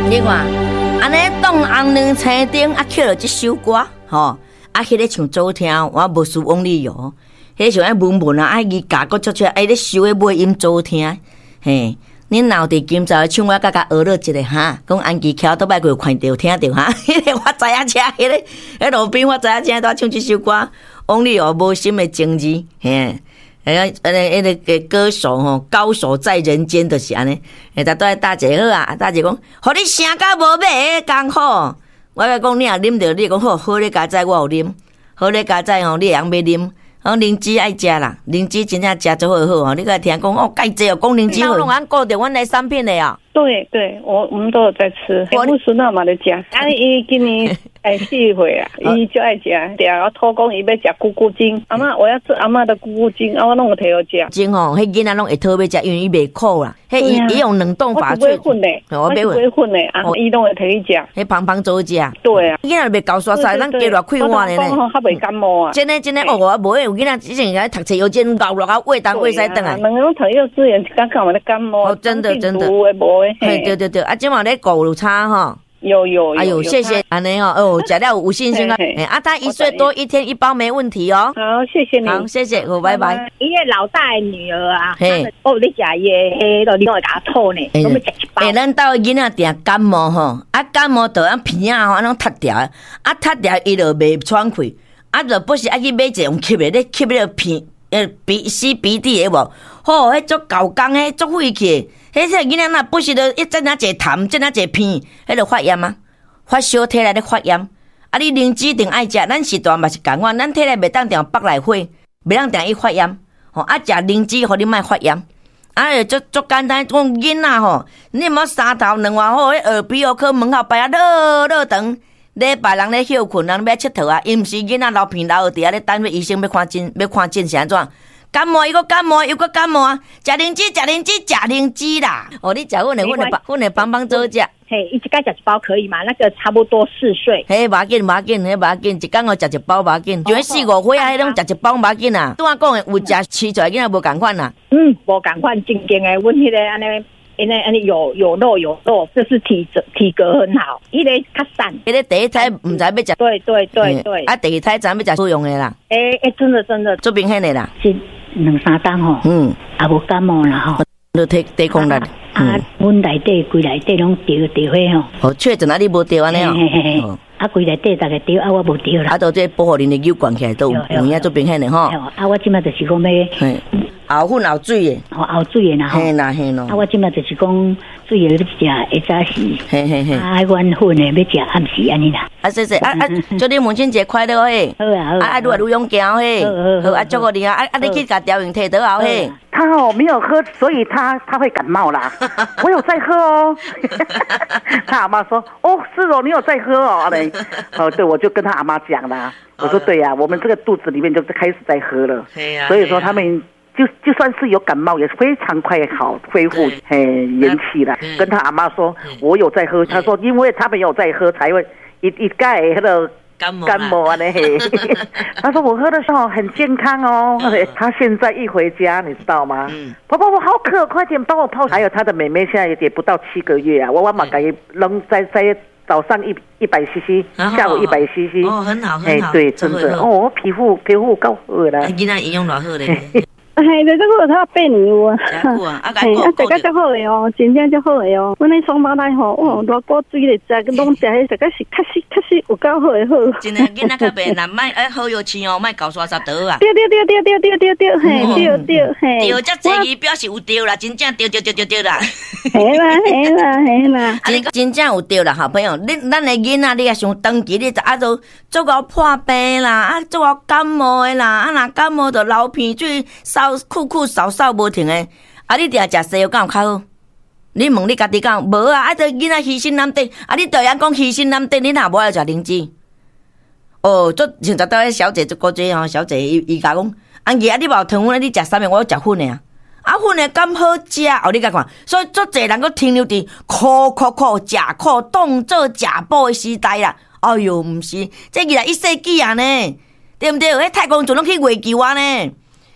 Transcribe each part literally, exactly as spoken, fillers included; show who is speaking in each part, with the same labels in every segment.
Speaker 1: 你看，安尼当红娘青灯啊，捡了这首歌，吼，啊，迄个唱走听，我无输往里哟，迄像爱文文啊，爱伊教个出出，爱咧收诶尾音走听，嘿。恁老弟今早唱我甲甲学了一个哈，讲安吉桥倒摆过看到听到哈，迄个我知影车，迄个迄路边我知影车，都唱这首歌，往里哦无心的情字，嘿，迄个迄个个歌手吼，高手在人间就是安尼，诶，逐都大姐好啊，大姐讲，互你声甲无买刚好，我甲讲你若啉着，你讲好，好咧加载我有啉，好咧加载吼，你会晓要啉。哦，灵芝爱食啦，灵芝真正食做好好哦。你个听讲哦，介济哦，讲灵芝好，拢按顾着阮的产品的哦。
Speaker 2: 对对，我我们都有在吃，我孙仔嘛在食。啊，伊今年哎四岁啊，伊就爱食。对啊，我偷讲伊要食咕咕精，阿嬷我要吃阿嬷的咕咕精，啊我拢有摕互食。
Speaker 1: 精哦，迄囡仔拢会讨要食，因为伊袂苦啦。迄伊伊用冷冻法
Speaker 2: 做。我是混的，我是不混的，啊，伊拢会摕去食。
Speaker 1: 迄芳芳做食。
Speaker 2: 对啊。
Speaker 1: 囡仔袂高刷刷，咱加落开碗的呢。
Speaker 2: 我较袂感冒啊。
Speaker 1: 真诶真诶，哦，我无诶，有囡仔之前来读册有真熬落啊，胃东胃西转来。
Speaker 2: 两个拢读幼稚园，刚刚我咧感冒。
Speaker 1: 哦，真的真的。
Speaker 2: 无诶无诶。
Speaker 1: 对对对，啊，今晚咧狗有差哈。
Speaker 2: 有有有，
Speaker 1: 哎呦，谢谢安尼哦，哦，食了有信心啊！啊，他一岁多，一天一包没问题哦。
Speaker 2: 好，谢谢你，
Speaker 1: 好，谢谢，好，拜拜。
Speaker 3: 伊个老大的女儿啊，嘿，哦，你食伊个迄个，你会甲吐呢，我们食一包。
Speaker 1: 诶，咱兜囡仔定感冒吼，啊，感冒就按鼻啊吼，安拢塌掉，啊，塌掉伊就袂喘气，啊，就不是爱去买一种吸的，咧吸那个鼻，呃，鼻吸鼻涕的无，吼，迄足搞工，迄足费气。迄个囡仔若不是着一阵仔坐痰，阵仔坐鼻，迄个发炎啊，发烧体内咧发炎。啊，你灵芝定爱食，咱时段嘛是共款，咱体内袂当定北来火，袂当定伊发炎。吼，啊，食灵芝，互你莫发炎。啊，足足简单，讲囡仔吼，你莫三头两外好，迄耳鼻喉科门口摆啊热热长，礼拜人咧休困，人要佚佗啊，伊毋是囡仔流鼻流伫啊咧等医生要看诊，要看诊是安怎？感冒，伊个感冒，又个感冒啊！食灵芝，食灵芝，食灵芝啦！哦，你食阮的，阮的，阮的帮帮做食。
Speaker 3: 嘿，一只该食一包可以吗？那个差不多四岁。
Speaker 1: 嘿，无要紧，无要紧，嘿，无要紧，一工哦食一包无要紧。就四五岁啊，迄种食一包无要紧啊。拄我讲的有食饲出来囡仔无共款啦。
Speaker 3: 嗯，无共款，正经的，阮迄个安尼。因为安尼有有肉有肉，这是体质体格很好。伊个较散，
Speaker 1: 伊个第一胎唔知要食，
Speaker 3: 对对对对。
Speaker 1: 啊，第二胎知要食素用的啦。
Speaker 3: 诶诶，真的真的，
Speaker 1: 做明显的啦。
Speaker 3: 是两三档吼，嗯，也无感冒啦吼，
Speaker 1: 都提抵抗力。
Speaker 3: 啊，阮内底规内底拢掉掉迄吼。
Speaker 1: 哦，确诊啊，你无掉安尼哦。
Speaker 3: 啊，规内底逐个掉，啊，我无掉啦。
Speaker 1: 啊，到这保护恁的油灌起来都有影做明显的吼。
Speaker 3: 啊，我即摆就是讲要。
Speaker 1: 熬粉熬水的，
Speaker 3: 哦，熬水的啦吼。
Speaker 1: 嘿啦嘿咯。
Speaker 3: 啊，我即摆就是讲水的要食，一早时。
Speaker 1: 嘿嘿嘿。
Speaker 3: 啊，阮粉的要食暗时安尼啦。
Speaker 1: 啊，谢谢啊啊！祝你母亲节快乐嘿！
Speaker 3: 好啊好啊！
Speaker 1: 啊，愈来愈勇敢嘿！好好好！啊，祝福你啊！啊啊，你去甲调用摕倒好嘿！
Speaker 4: 他哦没有喝，所以他他会感冒啦。我有在喝哦。他阿妈说：“哦，是哦，你有在喝哦。”嘞，哦，对，我就跟他阿妈讲啦。我说：“对呀、啊，我们这个肚子里面就是开始在喝了。”所以说他们。就就算是有感冒，也非常快好恢复，嘿，元气了。跟他阿妈说，我有在喝，他说因为他们有在喝，才会一一盖那个
Speaker 1: 感冒
Speaker 4: 感冒啊嘞。他说我喝的时候很健康哦。他现在一回家，你知道吗？婆婆我好渴，快点帮我泡。还有他的妹妹现在也不到七个月啊，我我马给扔在在早上一一百 C C， 下午一百 C C。
Speaker 1: 哦，很好很好。
Speaker 4: 哎，对，真的哦，我皮肤皮肤够好啦。
Speaker 1: 囡仔营养偌好嘞。
Speaker 2: 嘿，这个他八年有啊，
Speaker 1: 嘿，啊，
Speaker 2: 食个足好诶哦，真正足好诶哦。阮迄双胞胎吼，哇，偌古水咧食，拢食迄食个是确实确实有够好诶好。
Speaker 1: 真诶，囡仔较白，若莫爱好药吃哦，莫搞刷刷刀啊。
Speaker 2: 对对对对对对对对，嘿，对对嘿。
Speaker 1: 对，遮济伊表示有对啦，真正对对对对对啦。
Speaker 2: 嘿啦嘿啦嘿啦，
Speaker 1: 真真正有对啦，好朋友，你咱诶囡仔，你也想长期你啊都做个破病啦，啊做个感冒诶啦，啊若感冒就流鼻水烧。酷酷扫扫无停诶，啊！你定食西药敢有较好？你问你家己讲，无啊！啊，这囡仔牺牲难得，啊！你对人讲牺牲难得，你若无爱食灵芝？哦，做像昨倒小姐做过这吼，小姐伊伊甲讲，安姨啊，你无糖粉，你食啥物？我食粉诶啊！啊，粉诶敢好食？哦，你甲看，所以足侪人佫停留伫苦苦苦食苦当做食补诶时代啦。哎哟，毋是，这二十一世纪啊呢，对毋对？迄太空船拢去月球啊呢。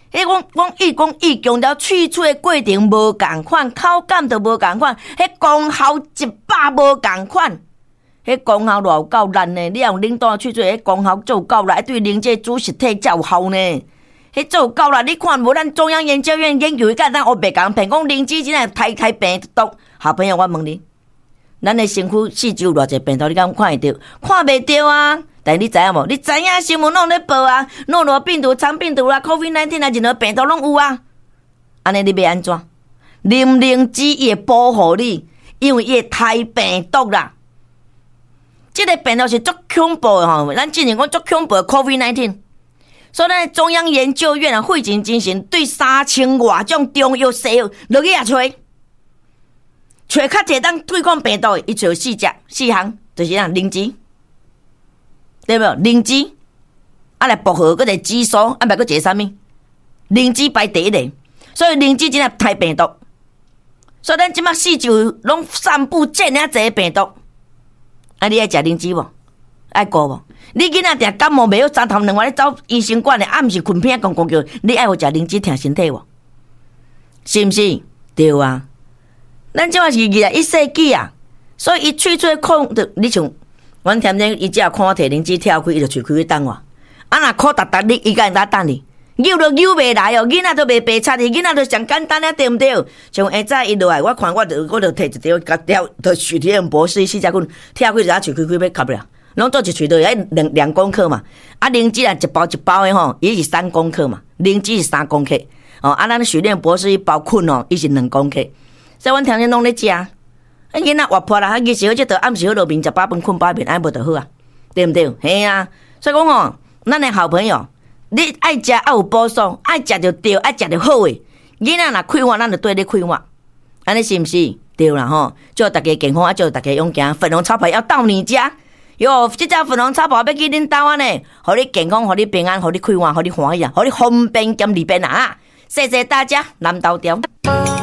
Speaker 1: 迄我我伊讲伊强调萃取的过程无共款，口感都无共款，迄功效一百无共款。迄功效偌有够力呢！你用冷冻去做，迄功效足有够力，对人这主实体才有效呢。迄足有够力，你看无？咱中央研究院研究，甲咱黑白讲骗讲灵芝真系太太病毒。好朋友，我问你，咱的身躯四周有偌济病毒，你敢看会到？看袂到啊！但你知影无？你知影新闻拢咧报啊，诺罗病毒、肠病毒啦、COVID 十九 啊，任何病毒拢有啊。安尼你要安怎？啉灵芝伊会保护你，因为伊会太病毒啦。这个病毒是足恐怖的吼，咱之前讲足恐怖的 COVID 十九，所以咱中央研究院啊费尽精神，对三千外种中药西药落去啊找，找较侪当对抗病毒的，伊找四只四项，就是啥灵芝，对无？灵芝啊来薄荷，搁个紫苏，啊袂搁一个啥物？灵芝排第一个，所以灵芝真系太病毒，所以咱即马四周拢散布这样侪病毒。啊！你爱食灵芝无？爱顾无？你囡仔定感冒袂好，三头两晚咧走医生馆咧，啊，毋是困片讲讲叫你爱互食灵芝挺身体无？是毋是？对啊！咱即马是二十一世纪啊，所以伊喙喙控着，你像阮添添，伊只要看我摕灵芝跳开，伊就喙开去等我。啊，若苦达达你，伊敢会当等你？扭都扭袂来哦，囡仔都袂白擦的，囡仔都上简单啊，对毋对？像下早伊落来，我看我就我就摕一条甲条，就许天恩博士四只棍跳开，就啊喙开开要卡不了，拢做一喙都要两两公克嘛。啊，灵芝啊一包一包的吼，伊是三公克嘛，灵芝是三公克。哦，啊，咱许天博士一包捆哦，伊是两公克。所以阮天天拢咧食，啊囡仔活泼啦，啊日时好即着暗时好落面食饱饭困饱面，安无就好啊，对毋对？嘿啊，所以讲吼，咱的好朋友。你爱食爱有补偿，爱食就对，爱食就好诶。囡仔若开碗，咱就对你开碗，安尼是毋是？对啦吼，祝大家健康，啊，祝大家勇敢。粉红草牌要到你家，哟，这只粉红草牌要去恁兜啊呢，互你健康，互你平安，互你开碗，互你欢喜啊，互你方便兼利便啊！谢谢大家，南投条。